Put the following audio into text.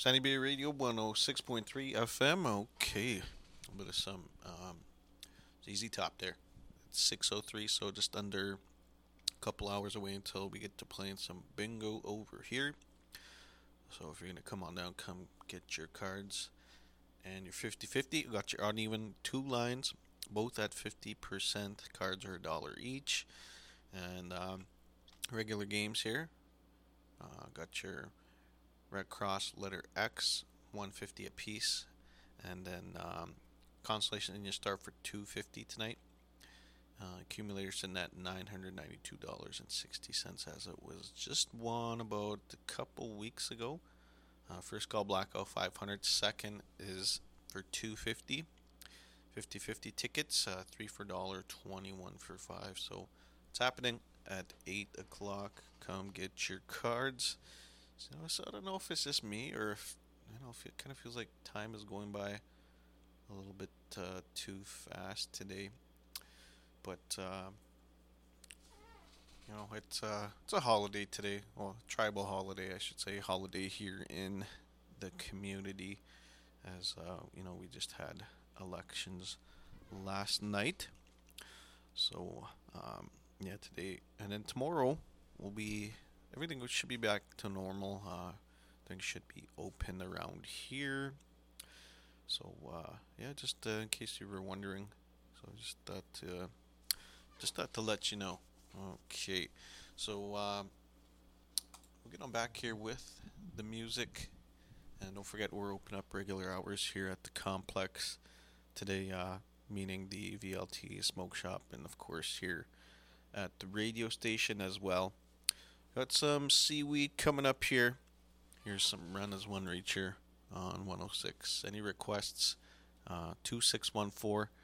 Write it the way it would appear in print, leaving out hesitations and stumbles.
Sandy Bay Radio 106.3 FM. Okay, a bit of some ZZ Top there. It's 6:03, so just under a couple hours away until we get to playing some bingo over here. So if you're gonna come on down, come get your cards and your 50-50. You got your uneven two lines, both at 50%. Cards are $1 each, and regular games here. Got your Red Cross letter X, 150 a piece, and then Constellation in your start for 250 tonight. Accumulator sitting at $992.60 as it was just won about a couple weeks ago. First call blackout 500. Second is for 250. 50-50 tickets, 3 for $1, 21 for 5. So it's happening at 8 o'clock. Come get your cards. So I don't know if it's just me or if it kind of feels like time is going by a little bit too fast today. But it's a holiday today. Well, tribal holiday, I should say, holiday here in the community, as we just had elections last night. So today and then tomorrow will be everything should be back to normal. Things should be open around here. So just in case you were wondering, so just thought to let you know. Okay, so we'll get on back here with the music, and don't forget we're open up regular hours here at the complex today, meaning the VLT Smoke Shop, and of course here at the radio station as well. Got some seaweed coming up here. Here's some Run as One Reacher on 106. Any requests? 2614